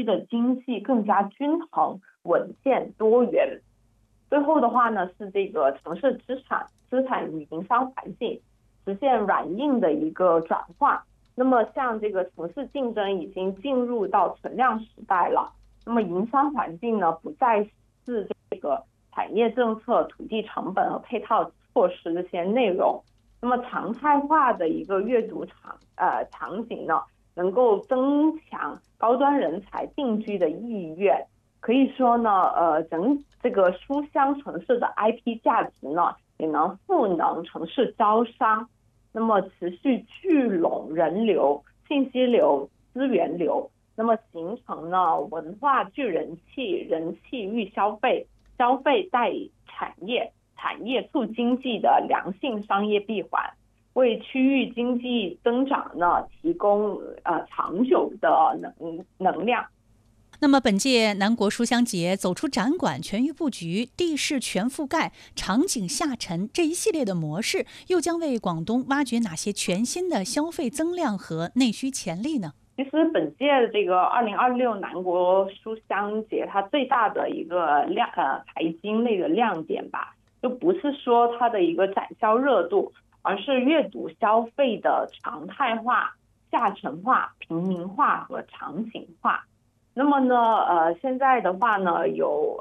的经济更加均衡、稳健、多元。最后的话呢，是这个城市资产与营商环境实现软硬的一个转换。那么像这个城市竞争已经进入到存量时代了，那么营商环境呢，不再是这个产业政策、土地成本和配套措施这些内容。那么常态化的一个阅读场景呢，能够增强高端人才定居的意愿。可以说呢，这个书香城市的 IP 价值呢，也能赋能城市招商。那么持续聚拢人流、信息流、资源流，那么形成呢文化聚人气，人气遇消费，消费带产业，产业促经济的良性商业闭环，为区域经济增长呢提供长久的能量。 那么本届南国书香节走出展馆全域布局、地势全覆盖、场景下沉这一系列的模式，又将为广东挖掘哪些全新的消费增量和内需潜力呢？ 其实本届的这个2026南国书香节，它最大的一个财经类的亮点吧，就不是说它的一个展销热度，而是阅读消费的常态化、下沉化、平民化和场景化。那么呢，现在的话呢，有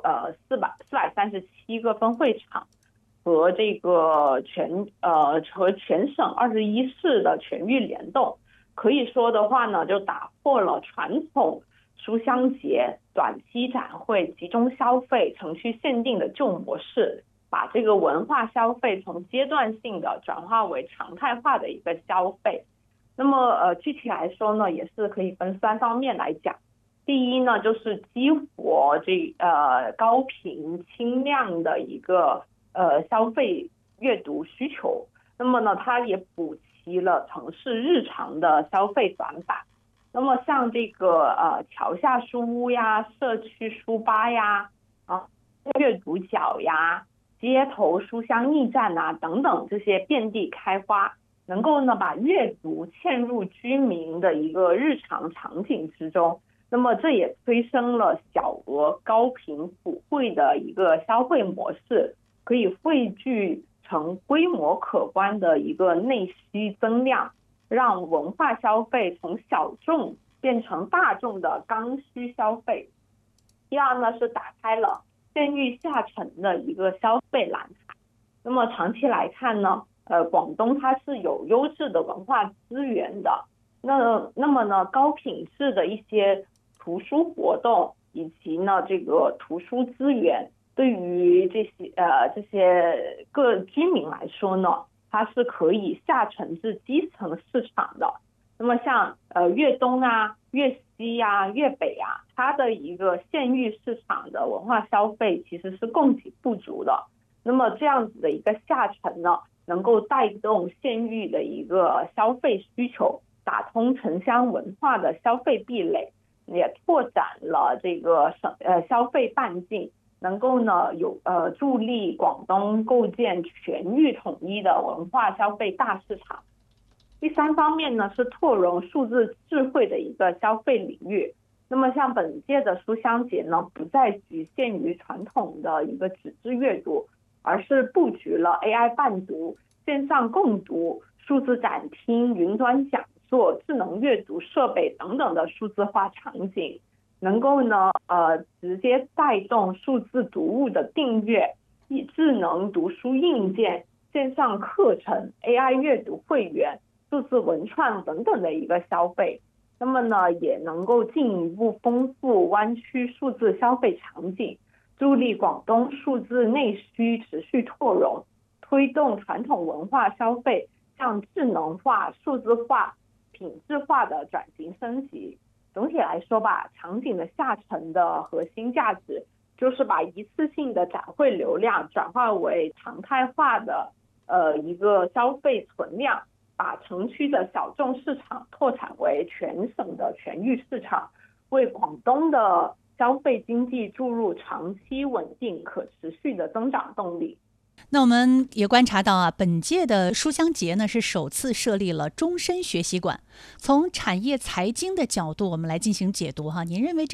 437个分会场和这个全省21市的全域联动，可以说的话呢，就打破了传统书香节短期展会集中消费、城区限定的旧模式，把这个文化消费从阶段性的转化为常态化的一个消费。那么具体来说呢，也是可以分3方面来讲。第一呢，就是激活高频轻量的一个消费阅读需求。那么呢，它也补齐了城市日常的消费短板。那么像这个桥下书屋呀、社区书吧呀、阅读角呀、街头书香驿站啊等等这些遍地开花，能够呢把阅读嵌入居民的一个日常场景之中。那么这也催生了小额高频普惠的一个消费模式，可以汇聚成规模可观的一个内需增量，让文化消费从小众变成大众的刚需消费。第二呢，是打开了县域下沉的一个消费蓝海。那么长期来看呢，广东它是有优质的文化资源的。那么呢，高品质的一些图书活动以及呢这个图书资源，对于这些各居民来说呢，它是可以下沉至基层市场的。那么像粤东啊、粤西啊、粤北啊，它的一个县域市场的文化消费其实是供给不足的。那么这样子的一个下沉呢，能够带动县域的一个消费需求，打通城乡文化的消费壁垒，也拓展了这个消费半径，能够呢助力广东构建全域统一的文化消费大市场。第3方面呢，是拓容数字智慧的一个消费领域。那么像本届的书香节呢，不再局限于传统的一个纸质阅读，而是布局了 AI 伴读、线上共读、数字展厅、云端讲座、智能阅读设备等等的数字化场景，能够呢直接带动数字读物的订阅、智能读书硬件、线上课程、AI 阅读会员、数字文创等等的一个消费。那么呢，也能够进一步丰富湾区数字消费场景，助力广东数字内需持续拓容，推动传统文化消费向智能化、数字化、品质化的转型升级。总体来说吧，场景的下沉的核心价值就是把一次性的展会流量转化为常态化的一个消费存量，把城区的小众市场拓展为全省的全域市场，为广东的消费经济注入长期稳定可持续的增长动力。 那我们也观察到本届的书香节呢是首次设立了终身学习馆。从产业财经的角度，我们来进行解读您认为